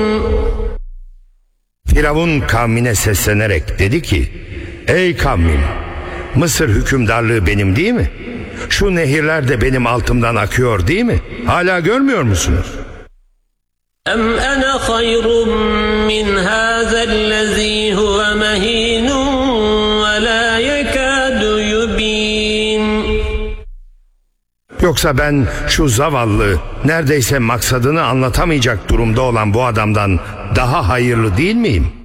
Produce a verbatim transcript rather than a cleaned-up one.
Firavun kavmine seslenerek dedi ki: ey kavmim, Mısır hükümdarlığı benim değil mi? Şu nehirler de benim altımdan akıyor değil mi? Hala görmüyor musunuz? أَمْ أَنَا خَيْرٌ مِّنْ هَذَا الَّذ۪ي هُوَ مَه۪ينٌ وَلَا يَكَادُ يُب۪ينٌ Yoksa ben şu zavallı, neredeyse maksadını anlatamayacak durumda olan bu adamdan daha hayırlı değil miyim?